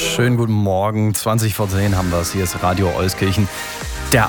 Schönen guten Morgen, 20 vor 10 haben wir es. Hier ist Radio Euskirchen. Der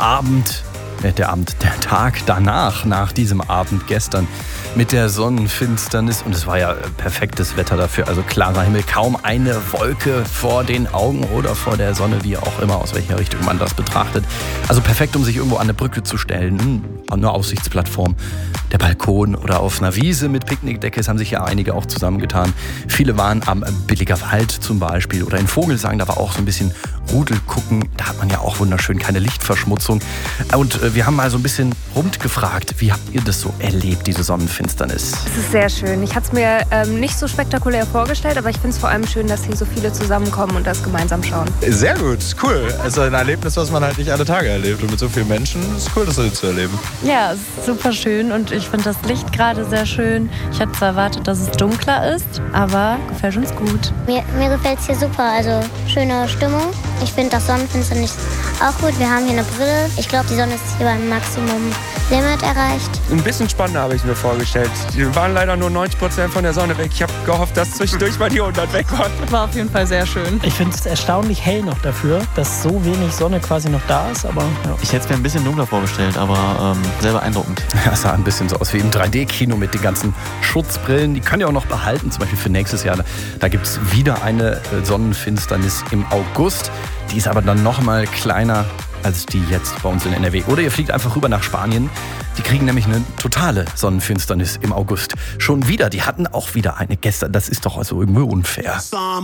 Tag danach, nach diesem Abend gestern mit der Sonnenfinsternis. Und es war ja perfektes Wetter dafür, also klarer Himmel, kaum eine Wolke vor den Augen oder vor der Sonne, wie auch immer, aus welcher Richtung man das betrachtet. Also perfekt, um sich irgendwo an eine Brücke zu stellen, an einer Aussichtsplattform, der Balkon oder auf einer Wiese mit Picknickdecke. Es haben sich ja einige auch zusammengetan. Viele waren am Billiger Wald zum Beispiel oder in Vogelsang, da war auch so ein bisschen Rudel gucken. Da hat man ja auch wunderschön keine Lichtverschmutzung. Und wir haben mal so ein bisschen rund gefragt, wie habt ihr das so erlebt, diese Sonnenfinsternis? Es ist sehr schön. Ich hatte es mir nicht so spektakulär vorgestellt, aber ich finde es vor allem schön, dass hier so viele zusammenkommen und das gemeinsam schauen. Sehr gut, cool. Also ein Erlebnis, was man halt nicht alle Tage erlebt. Und mit so vielen Menschen ist es cool, das so zu erleben. Ja, es ist super schön und ich finde das Licht gerade sehr schön. Ich hatte zwar erwartet, dass es dunkler ist, aber gefällt uns gut. Mir gefällt es hier super, also schöne Stimmung. Ich finde das Sonnenfinsternis auch gut. Wir haben hier eine Brille. Ich glaube, die Sonne ist hier beim Maximum-Limit erreicht. Ein bisschen spannender habe ich mir vorgestellt. Die waren leider nur 90% von der Sonne weg. Ich habe gehofft, dass zwischendurch mal die 100 weg waren. War auf jeden Fall sehr schön. Ich finde es erstaunlich hell noch dafür, dass so wenig Sonne quasi noch da ist. Aber ja. Ich hätte es mir ein bisschen dunkler vorgestellt, aber sehr beeindruckend. Ja, es sah ein bisschen so aus wie im 3D-Kino mit den ganzen Schutzbrillen. Die können ja auch noch behalten, zum Beispiel für nächstes Jahr. Da gibt es wieder eine Sonnenfinsternis im August. Die ist aber dann noch mal kleiner als die jetzt bei uns in NRW. Oder ihr fliegt einfach rüber nach Spanien. Die kriegen nämlich eine totale Sonnenfinsternis im August. Schon wieder, die hatten auch wieder eine gestern. Das ist doch also irgendwie unfair.